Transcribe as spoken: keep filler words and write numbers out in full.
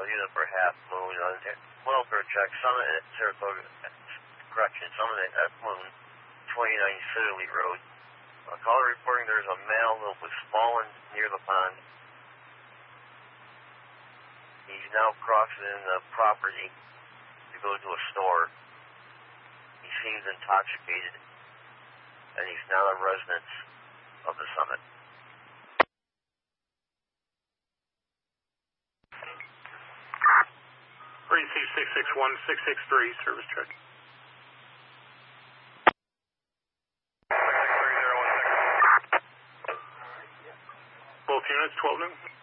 unit for half moon. Uh, welfare check, summit at Saratoga, correction, summit at Moon, twenty-nine Citterley Road. Uh, caller reporting there's a male who was fallen near the pond. He's now crossing the property to go to a store. He seems intoxicated, and he's not a resident of the summit. Green C six six one six six three, service check. Both units, twelve noon.